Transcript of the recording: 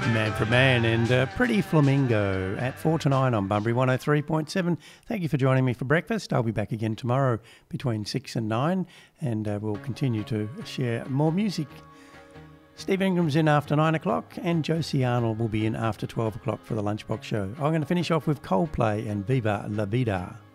Man for Man and Pretty Flamingo at 4 to 9 on Bunbury 103.7. Thank you for joining me for breakfast. I'll be back again tomorrow between 6 and 9 and we'll continue to share more music. Steve Ingram's in after 9 o'clock and Josie Arnold will be in after 12 o'clock for the Lunchbox Show. I'm going to finish off with Coldplay and Viva La Vida.